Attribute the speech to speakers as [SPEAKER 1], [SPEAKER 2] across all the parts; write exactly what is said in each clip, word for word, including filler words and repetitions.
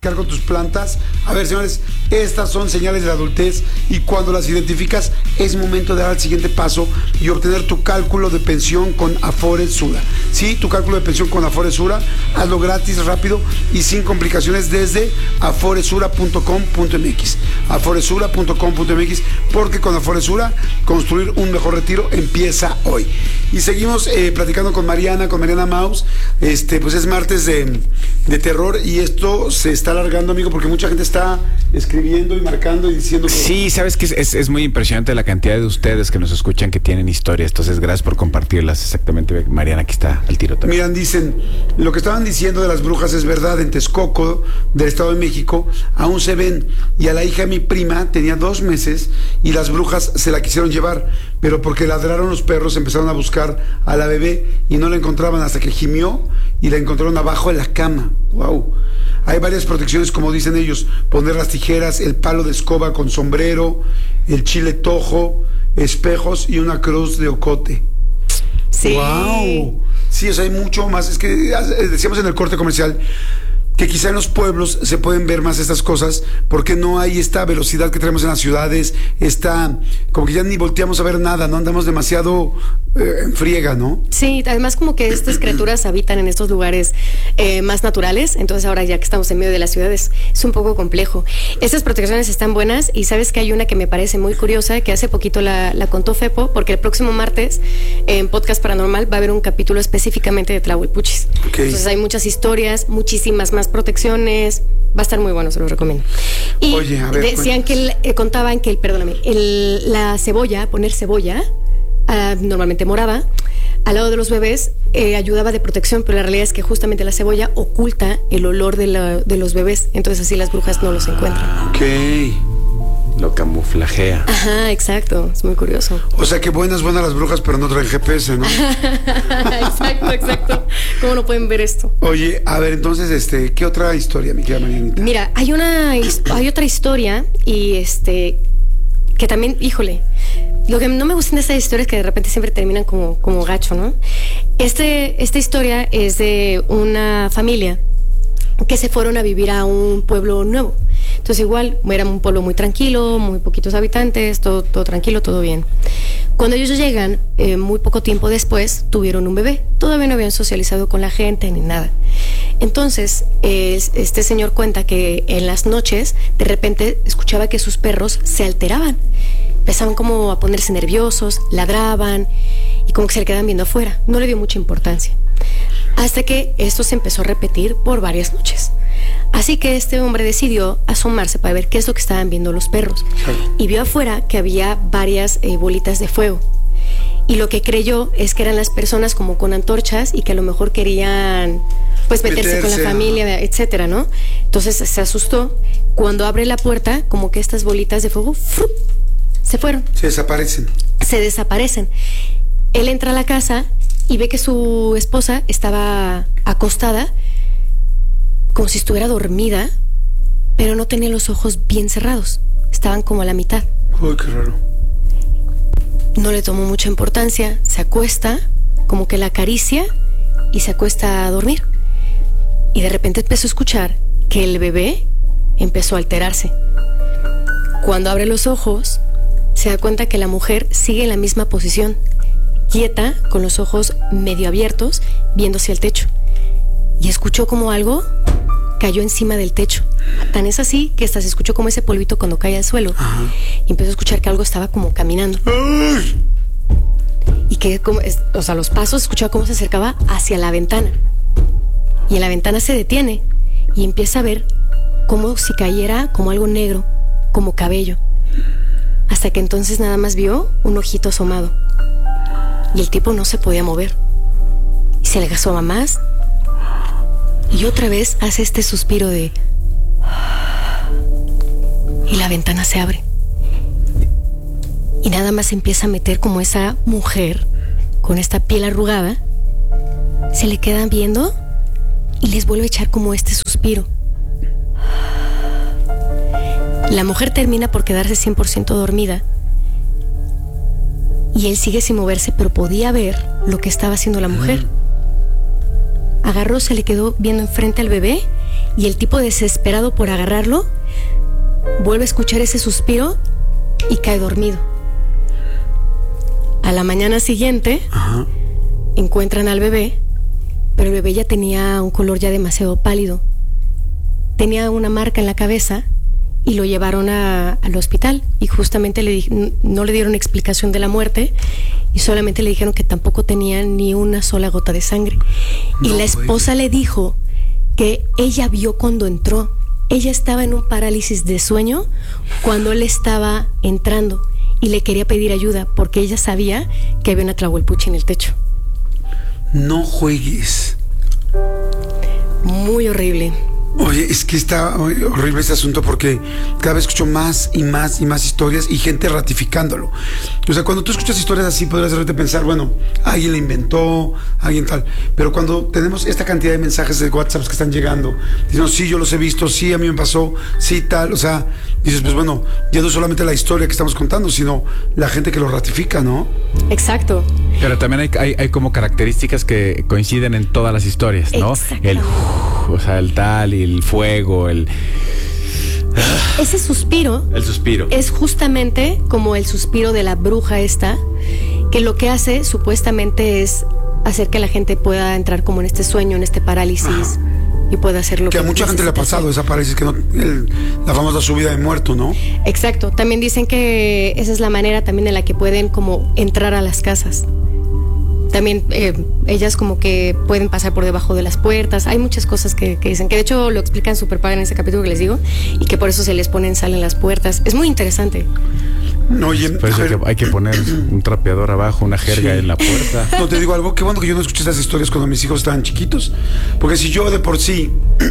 [SPEAKER 1] con tus plantas. A ver, señores, estas son señales de la adultez y cuando las identificas es momento de dar el siguiente paso y obtener tu cálculo de pensión con Afore Sura. Sí, tu cálculo de pensión con Afore Sura, hazlo gratis, rápido y sin complicaciones desde aforesura punto com punto m x. aforesura punto com punto m x, porque con Afore Sura construir un mejor retiro empieza hoy. Y seguimos eh, platicando con Mariana, con Mariana Maus. Este, pues es martes de, de terror y esto se está alargando, amigo, porque mucha gente está escribiendo y marcando y diciendo que...
[SPEAKER 2] Sí, sabes que es, es, es muy impresionante la cantidad de ustedes que nos escuchan que tienen historias, entonces gracias por compartirlas. Exactamente, Mariana, aquí está el tiro también.
[SPEAKER 1] Miran, dicen, lo que estaban diciendo de las brujas es verdad. En Texcoco, del Estado de México, aún se ven, y a la hija de mi prima tenía dos meses y las brujas se la quisieron llevar, pero porque ladraron los perros empezaron a buscar a la bebé y no la encontraban hasta que gimió y la encontraron abajo de la cama. Wow. Hay varias protecciones, como dicen ellos: poner las tijeras, el palo de escoba con sombrero, el chile tojo, espejos y una cruz de ocote.
[SPEAKER 3] Sí.
[SPEAKER 1] Wow. Sí, o sea, hay mucho más. Es que decíamos en el corte comercial que quizá en los pueblos se pueden ver más estas cosas porque no hay esta velocidad que tenemos en las ciudades, esta, como que ya ni volteamos a ver nada, no andamos demasiado eh, en friega, ¿no?
[SPEAKER 3] Sí, además como que estas criaturas habitan en estos lugares eh, más naturales, entonces ahora ya que estamos en medio de las ciudades es un poco complejo. Estas protecciones están buenas y sabes que hay una que me parece muy curiosa, que hace poquito la, la contó Fepo, porque el próximo martes en Podcast Paranormal va a haber un capítulo específicamente de Tlahuelpuchis. Okay. Entonces hay muchas historias, muchísimas más protecciones, va a estar muy bueno, se los recomiendo. Y
[SPEAKER 1] Oye, a ver,
[SPEAKER 3] decían que el, eh, contaban que el, perdóname, el, la cebolla, poner cebolla, uh, normalmente morada, al lado de los bebés eh, ayudaba de protección, pero la realidad es que justamente la cebolla oculta el olor de, la, de los bebés, entonces así las brujas no los encuentran.
[SPEAKER 1] Ok.
[SPEAKER 2] Lo camuflajea.
[SPEAKER 3] Ajá, exacto, es muy curioso.
[SPEAKER 1] O sea que buenas, buenas las brujas, pero no traen G P S, ¿no?
[SPEAKER 3] Exacto, exacto. ¿Cómo no pueden ver esto?
[SPEAKER 1] Oye, a ver, entonces, este, ¿qué otra historia, mi querida Marianita?
[SPEAKER 3] Mira, hay una, hay otra historia y este, que también, híjole, lo que no me gusta de esta historia es que de repente siempre terminan como, como gacho, ¿no? Este, esta historia es de una familia que se fueron a vivir a un pueblo nuevo. Entonces igual era un pueblo muy tranquilo, muy poquitos habitantes, todo, todo tranquilo, todo bien. Cuando ellos llegan, eh, muy poco tiempo después, tuvieron un bebé. Todavía no habían socializado con la gente ni nada. Entonces, eh, este señor cuenta que en las noches, de repente, escuchaba que sus perros se alteraban. Empezaban como a ponerse nerviosos, ladraban y como que se le quedaban viendo afuera. No le dio mucha importancia. Hasta que esto se empezó a repetir por varias noches. Así que este hombre decidió asomarse para ver qué es lo que estaban viendo los perros. Y vio afuera que había varias eh, bolitas de fuego. Y lo que creyó es que eran las personas como con antorchas y que a lo mejor querían pues meterse, meterse con la familia, etcétera, ¿no? Entonces se asustó. Cuando abre la puerta, como que estas bolitas de fuego ¡frup! Se fueron.
[SPEAKER 1] Se desaparecen.
[SPEAKER 3] Se desaparecen. Él entra a la casa y ve que su esposa estaba acostada como si estuviera dormida, pero no tenía los ojos bien cerrados, estaban como a la mitad.
[SPEAKER 1] Uy, qué raro.
[SPEAKER 3] No le tomó mucha importancia, se acuesta, como que la acaricia y se acuesta a dormir. Y de repente empezó a escuchar que el bebé empezó a alterarse. Cuando abre los ojos, se da cuenta que la mujer sigue en la misma posición, quieta, con los ojos medio abiertos, viendo hacia el techo. Y escuchó como algo cayó encima del techo. Tan es así que hasta se escuchó como ese polvito cuando cae al suelo. Ajá. Y empezó a escuchar que algo estaba como caminando. ¡Ay! Y que, como, o sea, los pasos, escuchaba cómo se acercaba hacia la ventana. Y en la ventana se detiene y empieza a ver como si cayera como algo negro, como cabello. Hasta que entonces nada más vio un ojito asomado. Y el tipo no se podía mover. Y se le asoma más. Y otra vez hace este suspiro de... Y la ventana se abre. Y nada más empieza a meter como esa mujer con esta piel arrugada. Se le quedan viendo y les vuelve a echar como este suspiro. La mujer termina por quedarse cien por ciento dormida. Y él sigue sin moverse, pero podía ver lo que estaba haciendo la mujer. Agarró, se le quedó viendo enfrente al bebé y el tipo desesperado por agarrarlo vuelve a escuchar ese suspiro y cae dormido. A la mañana siguiente, ajá, encuentran al bebé, pero el bebé ya tenía un color ya demasiado pálido. Tenía una marca en la cabeza y lo llevaron a, al hospital y justamente le, no le dieron explicación de la muerte y solamente le dijeron que tampoco tenía ni una sola gota de sangre. No, y la esposa le dijo que ella vio cuando entró. Ella estaba en un parálisis de sueño cuando él estaba entrando y le quería pedir ayuda porque ella sabía que había una tlahuelpuchi en el techo.
[SPEAKER 1] No juegues.
[SPEAKER 3] Muy horrible.
[SPEAKER 1] Oye, es que está horrible este asunto porque cada vez escucho más y más y más historias y gente ratificándolo. O sea, cuando tú escuchas historias así podrías de repente pensar, bueno, alguien la inventó, alguien tal. Pero cuando tenemos esta cantidad de mensajes de WhatsApp que están llegando, diciendo, sí, yo los he visto, sí, a mí me pasó, sí, tal. O sea, dices, pues bueno, ya no es solamente la historia que estamos contando, sino la gente que lo ratifica, ¿no?
[SPEAKER 3] Exacto.
[SPEAKER 2] Pero también hay, hay, hay como características que coinciden en todas las historias, ¿no? El, o sea, el tal y el fuego, el...
[SPEAKER 3] Ese suspiro...
[SPEAKER 2] El suspiro.
[SPEAKER 3] Es justamente como el suspiro de la bruja esta, que lo que hace supuestamente es hacer que la gente pueda entrar como en este sueño, en este parálisis. Ajá. Y puede hacerlo.
[SPEAKER 1] Que a mucha gente le ha pasado esa parálisis, que no, el, la famosa subida de muerto, ¿no?
[SPEAKER 3] Exacto. También dicen que esa es la manera también en la que pueden como entrar a las casas. También eh, ellas como que pueden pasar por debajo de las puertas. Hay muchas cosas que, que dicen, que de hecho lo explican súper padre en ese capítulo que les digo, y que por eso se les ponen sal en las puertas. Es muy interesante.
[SPEAKER 1] No, oye,
[SPEAKER 2] pues hay, que, hay que poner un trapeador abajo, una jerga, sí, en la puerta.
[SPEAKER 1] No, te digo algo, qué bueno que yo no escuché esas historias cuando mis hijos estaban chiquitos, porque si yo de por sí,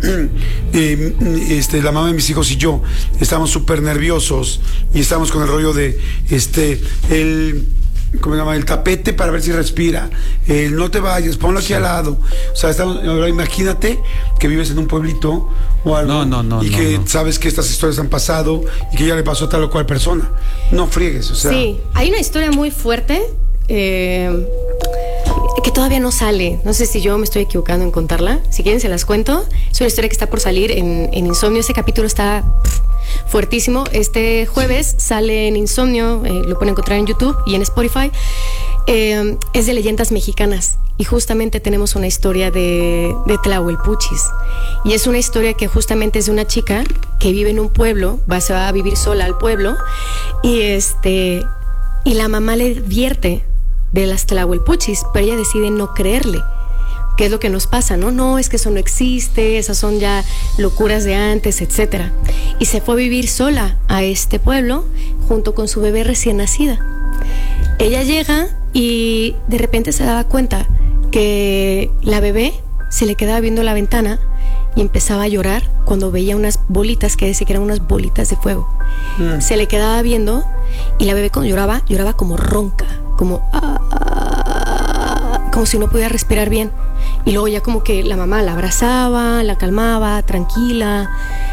[SPEAKER 1] eh, este, la mamá de mis hijos y yo estábamos súper nerviosos y estábamos con el rollo de, este, el... ¿cómo se llama? El tapete para ver si respira, el no te vayas, ponlo aquí, sí, al lado. O sea, estamos, ahora imagínate que vives en un pueblito o algo,
[SPEAKER 2] no, no, no,
[SPEAKER 1] y
[SPEAKER 2] no,
[SPEAKER 1] que
[SPEAKER 2] no.
[SPEAKER 1] sabes que estas historias han pasado y que ya le pasó a tal o cual persona. No friegues, o sea.
[SPEAKER 3] Sí, hay una historia muy fuerte eh, que todavía no sale. No sé si yo me estoy equivocando en contarla. Si quieren se las cuento. Es una historia que está por salir en, en Insomnio. Ese capítulo está pff, fuertísimo. Este jueves sale en Insomnio, eh, lo pueden encontrar en YouTube y en Spotify. Eh, es de leyendas mexicanas y justamente tenemos una historia de, de Tlahuelpuchis. Y es una historia que justamente es de una chica que vive en un pueblo, va, se va a vivir sola al pueblo, y este y la mamá le advierte de las Tlahuelpuchis, pero ella decide no creerle. ¿Qué es lo que nos pasa? No, no, es que eso no existe, esas son ya locuras de antes, etcétera. Y se fue a vivir sola a este pueblo junto con su bebé recién nacida. Ella llega y de repente se daba cuenta que la bebé se le quedaba viendo la ventana y empezaba a llorar cuando veía unas bolitas, que decía que eran unas bolitas de fuego. Mm. Se le quedaba viendo y la bebé cuando lloraba, lloraba como ronca, como, ah, ah, como si no pudiera respirar bien. Y luego ya como que la mamá la abrazaba, la calmaba, tranquila,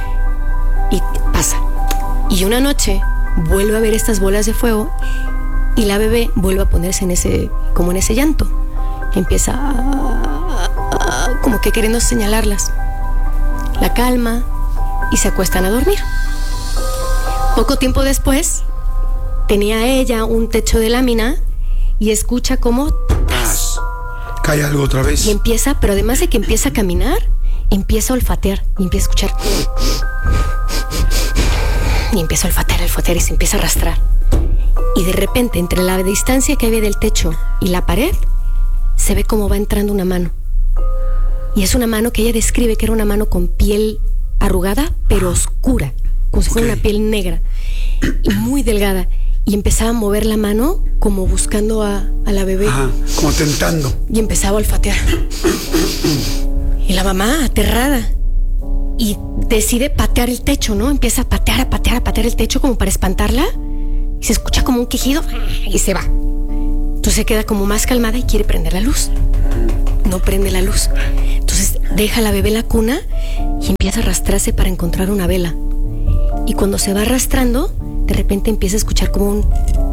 [SPEAKER 3] y pasa. Y una noche vuelve a ver estas bolas de fuego y la bebé vuelve a ponerse en ese, como en ese llanto. Empieza a, a, como que queriendo señalarlas. La calma y se acuestan a dormir. Poco tiempo después tenía ella un techo de lámina y escucha como ¡tas!
[SPEAKER 1] Cae algo otra vez.
[SPEAKER 3] Y empieza, pero además de que empieza a caminar, empieza a olfatear y empieza a escuchar. Y empieza a olfatear, olfatear y se empieza a arrastrar. Y de repente, entre la distancia que había del techo y la pared, se ve cómo va entrando una mano. Y es una mano que ella describe que era una mano con piel arrugada, pero oscura, como si fuera okay. una piel negra y muy delgada. Y empezaba a mover la mano como buscando a, a la bebé.
[SPEAKER 1] Ajá, como tentando.
[SPEAKER 3] Y empezaba a olfatear. Y la mamá, aterrada, y decide patear el techo, ¿no? Empieza a patear, a patear, a patear el techo como para espantarla. Y se escucha como un quejido y se va. Entonces se queda como más calmada y quiere prender la luz. No prende la luz. Entonces deja a la bebé en la cuna y empieza a arrastrarse para encontrar una vela. Y cuando se va arrastrando, de repente empieza a escuchar como un...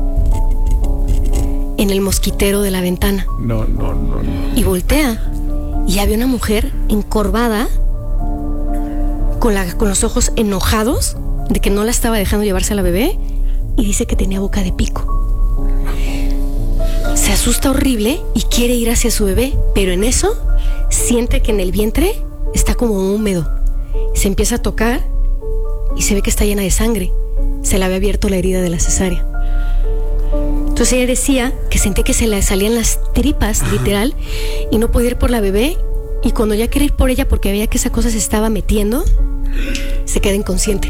[SPEAKER 3] en el mosquitero de la ventana.
[SPEAKER 2] No, no, no, no.
[SPEAKER 3] Y voltea y había una mujer encorvada con, la, con los ojos enojados de que no la estaba dejando llevarse a la bebé y dice que tenía boca de pico. Se asusta horrible y quiere ir hacia su bebé, pero en eso siente que en el vientre está como húmedo. Se empieza a tocar y se ve que está llena de sangre. Se le había abierto la herida de la cesárea. Entonces ella decía que sentía que se le salían las tripas, ajá, literal, y no podía ir por la bebé. Y cuando ya quería ir por ella porque veía que esa cosa se estaba metiendo, se queda inconsciente.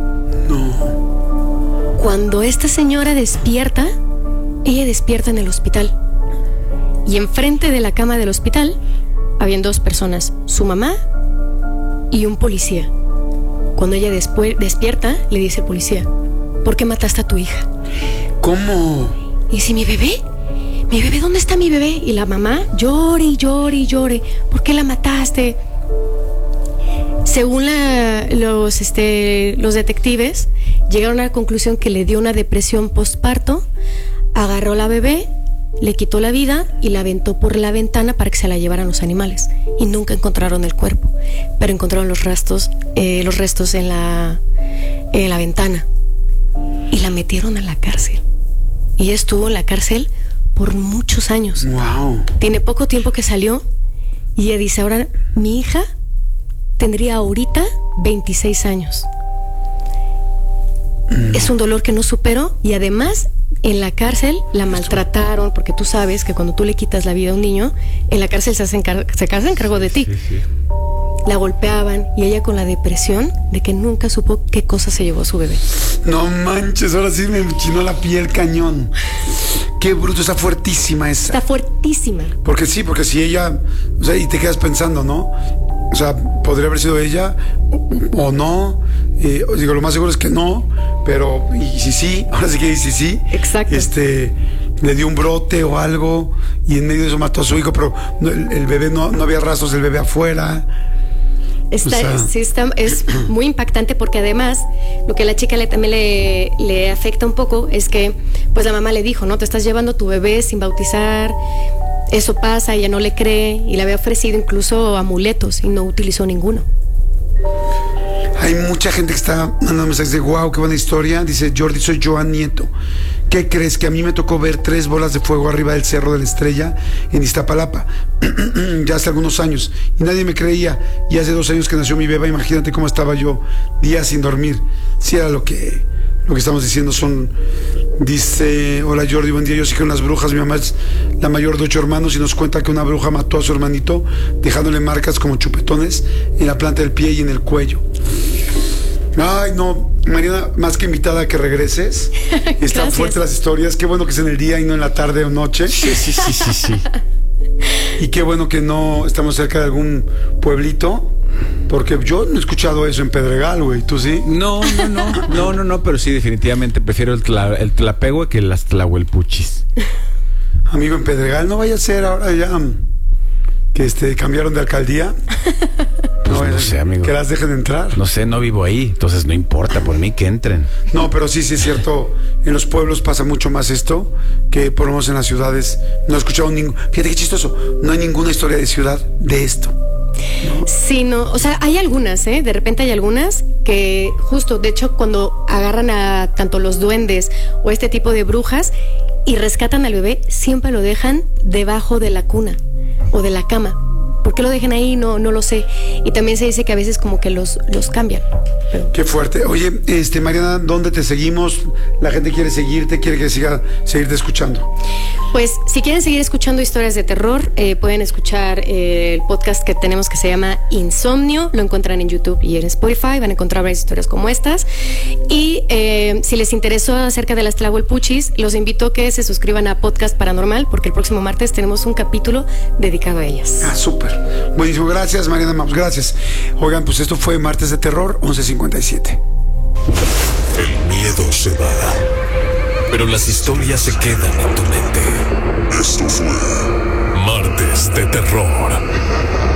[SPEAKER 1] No.
[SPEAKER 3] Cuando esta señora despierta, ella despierta en el hospital. Y enfrente de la cama del hospital habían dos personas, su mamá y un policía. Cuando ella después despierta, le dice al policía: ¿por qué mataste a tu hija?
[SPEAKER 1] ¿Cómo?
[SPEAKER 3] Y dice: ¿mi bebé? ¿Mi bebé? ¿Dónde está mi bebé? Y la mamá llore y llore y llore. ¿Por qué la mataste? Según la, los, este, los detectives, llegaron a la conclusión que le dio una depresión postparto, agarró a la bebé, le quitó la vida y la aventó por la ventana para que se la llevaran los animales. Y nunca encontraron el cuerpo, pero encontraron los restos, eh, los restos en la, en la ventana. Y la metieron a la cárcel. Y ella estuvo en la cárcel por muchos años.
[SPEAKER 1] Wow.
[SPEAKER 3] Tiene poco tiempo que salió y ella dice: ahora mi hija tendría ahorita veintiséis años. Mm. Es un dolor que no supero y además en la cárcel la maltrataron, porque tú sabes que cuando tú le quitas la vida a un niño, en la cárcel se hacen car- se hacen cargo de ti.
[SPEAKER 2] Sí, sí.
[SPEAKER 3] La golpeaban y ella con la depresión de que nunca supo qué cosa se llevó a su bebé.
[SPEAKER 1] No manches, ahora sí me chinó la piel cañón. Qué bruto, está fuertísima esa.
[SPEAKER 3] Está fuertísima.
[SPEAKER 1] Porque sí, porque si ella, o sea, y te quedas pensando, ¿no? O sea, podría haber sido ella o, o no. Eh, digo, lo más seguro es que no, pero y si sí, ahora sí que y si sí.
[SPEAKER 3] Exacto.
[SPEAKER 1] Este, le dio un brote o algo y en medio de eso mató a su hijo, pero no, el, el bebé no, no había rastros del bebé afuera.
[SPEAKER 3] Está,
[SPEAKER 1] O sea,
[SPEAKER 3] sí, está, es muy impactante porque además lo que a la chica le, también le, le afecta un poco es que pues la mamá le dijo, ¿no? Te estás llevando a tu bebé sin bautizar, eso pasa, ella no le cree y le había ofrecido incluso amuletos y no utilizó ninguno.
[SPEAKER 1] Hay mucha gente que está mandando mensajes de wow, qué buena historia. Dice Jordi, soy Joan Nieto. ¿Qué crees? Que a mí me tocó ver tres bolas de fuego arriba del Cerro de la Estrella en Iztapalapa, ya hace algunos años, y nadie me creía. Y hace dos años que nació mi beba, imagínate cómo estaba yo, días sin dormir. Sí era lo que, lo que estamos diciendo. Son, dice, hola Jordi, buen día, yo sí creo en las brujas. Mi mamá es la mayor de ocho hermanos y nos cuenta que una bruja mató a su hermanito, dejándole marcas como chupetones en la planta del pie y en el cuello. Ay, no, Mariana, más que invitada a que regreses. Están fuertes las historias. Qué bueno que es en el día y no en la tarde o noche.
[SPEAKER 2] Sí, sí, sí, sí, sí.
[SPEAKER 1] Y qué bueno que no estamos cerca de algún pueblito, porque yo no he escuchado eso en Pedregal, güey. ¿Tú sí?
[SPEAKER 2] No, no, no, no, no, no, pero sí, definitivamente prefiero el, tla, el Tlapegua que las Tlahuelpuchis.
[SPEAKER 1] Amigo, en Pedregal no vaya a ser ahora ya que este cambiaron de alcaldía.
[SPEAKER 2] Pues no, no sé, amigo.
[SPEAKER 1] Que las dejen entrar.
[SPEAKER 2] No sé, no vivo ahí, entonces no importa por mí que entren.
[SPEAKER 1] No, pero sí, sí es cierto. En los pueblos pasa mucho más esto que por lo menos en las ciudades. No he escuchado ningún. Fíjate qué chistoso. No hay ninguna historia de ciudad de esto.
[SPEAKER 3] ¿No? Sí, no, o sea, hay algunas, ¿eh? De repente hay algunas que justo, de hecho, cuando agarran a tanto los duendes o este tipo de brujas y rescatan al bebé, siempre lo dejan debajo de la cuna o de la cama. ¿Por qué lo dejan ahí? No, no lo sé. Y también se dice que a veces como que los, los cambian. Pero...
[SPEAKER 1] Qué fuerte. Oye, este, Mariana, ¿dónde te seguimos? La gente quiere seguirte, quiere que siga seguirte escuchando.
[SPEAKER 3] Pues si quieren seguir escuchando historias de terror, eh, pueden escuchar eh, el podcast que tenemos que se llama Insomnio. Lo encuentran en YouTube y en Spotify. Van a encontrar varias historias como estas. Y eh, si les interesó acerca de las Tlahuelpuchis, los invito a que se suscriban a Podcast Paranormal, porque el próximo martes tenemos un capítulo dedicado a ellas.
[SPEAKER 1] Ah, súper. Buenísimo. Gracias, Mariana Maus. Gracias. Oigan, pues esto fue Martes de Terror, once cincuenta y siete.
[SPEAKER 4] El miedo se va, pero las historias se quedan en tu mente. Esto fue Martes de Terror.